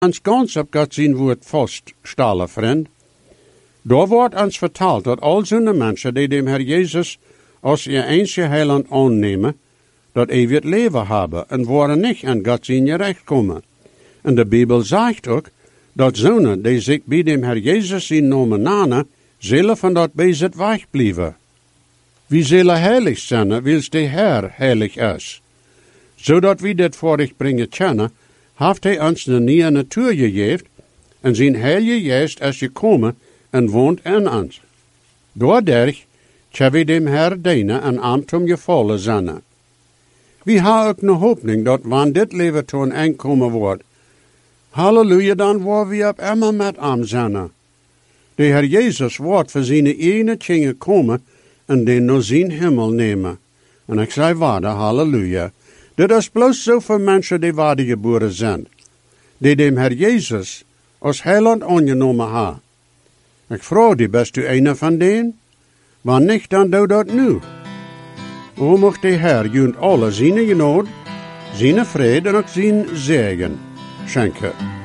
ons ganz op God zijn woord vaststellen, vriend. Daar wordt ons verteld dat al zo'n mensen die dem Herr Jezus als je einzige heiland aannemen, dat eeuwig leven hebben en worden niet aan God zijn recht komen. En de Bijbel zegt ook dat zonen die zich bij dem Herr Jezus zijn namen nanen, zullen van dat bezit wegblijven. Wie zullen heilig zijn, wils de Herr heilig is. Zodat we dit voor zich brengen kennen, heeft hij ons de nieuwe natuur gegeven en zijn heilige geest is gekomen en woont in ons. Doordat kunnen we dem Herr dienen en Amtum gevallen zijn. We hebben ook een hoopning dat wanneer dit leven tot een eind komen wordt, halleluja, dan worden we op immer met hem zijn. De Herr Jezus wordt voor zijn ene kinderen komen en den naar zijn hemel nemen. En ik zei waarde, halleluja. Dit is bloos zoveel mensen die wedergeboren zijn, die dem Herr Jezus als heiland aangenomen hebben. Ik vraag die, best u een van denen? Wanneer niet, dan doe dat nu. O mocht de Herr junt alle zijn genade, zijn vrede en ook zijn zegen schenken.